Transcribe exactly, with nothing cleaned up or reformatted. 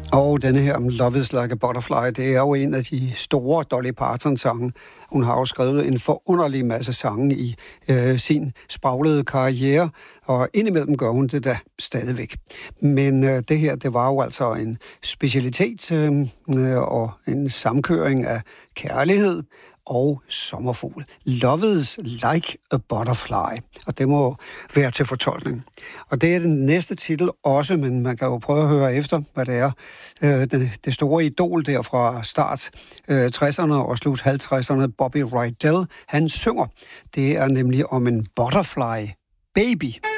Og denne her, Love is like a butterfly, det er jo en af de store Dolly Parton-sange. Hun har jo skrevet en forunderlig masse sange i øh, sin spraglede karriere, og indimellem gør hun det da stadigvæk. Men øh, det her, det var jo altså en specialitet øh, og en samkøring af kærlighed og sommerfugl. Love is like a butterfly, og det må være til fortolkning. Og det er den næste titel også, men man kan jo prøve at høre efter, hvad det er. Øh, det, det store idol der fra start øh, tresserne og slut halvtredserne, Bobby Rydell, han synger. Det er nemlig om en butterfly baby.